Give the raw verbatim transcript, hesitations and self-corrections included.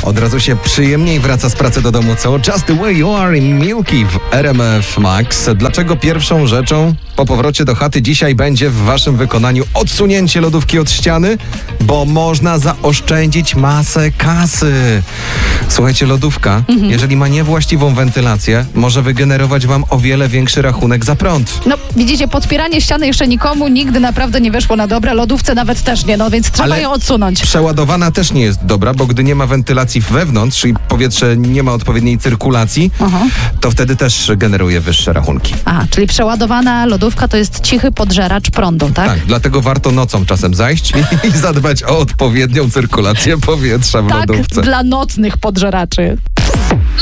Od razu się przyjemniej wraca z pracy do domu, co? Just the way you are in Milky w R M F Max. Dlaczego pierwszą rzeczą po powrocie do chaty dzisiaj będzie w waszym wykonaniu odsunięcie lodówki od ściany? Bo można zaoszczędzić masę kasy. Słuchajcie, lodówka, mhm. jeżeli ma niewłaściwą wentylację, może wygenerować wam o wiele większy rachunek za prąd. No, widzicie, podpieranie ściany jeszcze nikomu nigdy naprawdę nie weszło na dobre, lodówce nawet też nie, no więc trzeba Ale ją odsunąć. Przeładowana też nie jest dobra, bo gdy nie ma wentylacji wewnątrz, czyli powietrze nie ma odpowiedniej cyrkulacji, Aha. to wtedy też generuje wyższe rachunki. Aha, czyli przeładowana lodówka to jest cichy podżeracz prądu, tak? Tak, dlatego warto nocą czasem zajść i, i zadbać o odpowiednią cyrkulację powietrza w tak, lodówce. Dla nocnych podżeraczy.